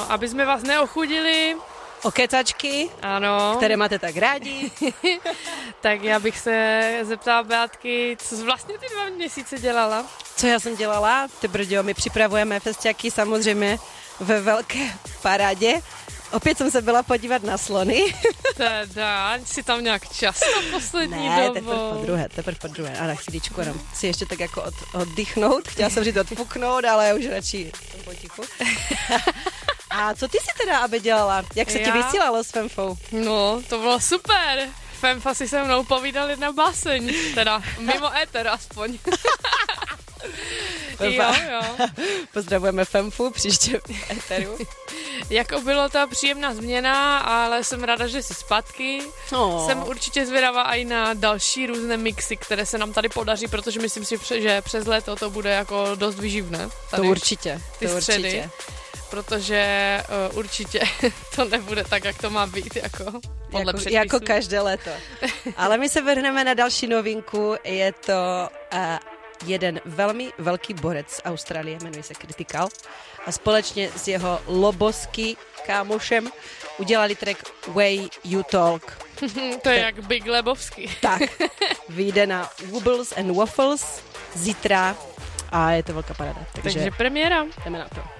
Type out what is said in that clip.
aby jsme vás neochudili. O kecačky, ano. Které máte tak rádi. Tak já bych se zeptala Beatky, co jsi vlastně ty 2 měsíce dělala? Co já jsem dělala? Ty brďo, my připravujeme festiaky samozřejmě ve velké parádě. Opět jsem se byla podívat na slony. Teda, jsi tam nějak často poslední ne, dobou? teprve po druhé. A na chvíličku jenom si ještě tak jako oddychnout. Chtěla jsem říct odpuknout, ale už radši potichu. A co ty si teda, aby dělala? Jak se ti vysílalo s Femfou? No, to bylo super. Femfa si se mnou povídal jedna báseň, teda mimo éter aspoň. Jo. Pozdravujeme Femfu příště v éteru. Jako bylo to příjemná změna, ale jsem ráda, že jsi zpátky. Jsem určitě zvědavá i na další různé mixy, které se nám tady podaří, protože myslím si, že přes léto to bude jako dost vyživné. To určitě. Středy. Protože určitě to nebude tak, jak to má být, jako podle předpisů. Jako každé léto. Ale my se vrhneme na další novinku. Je to jeden velmi velký borec z Austrálie, jmenuje se Critical. A společně s jeho lobosky kámošem udělali track Way You Talk. To je jak Big Lebowski. Tak, vyjde na Wobbles and Waffles zítra a je to velká paráda. Takže premiéra. Jdeme na to.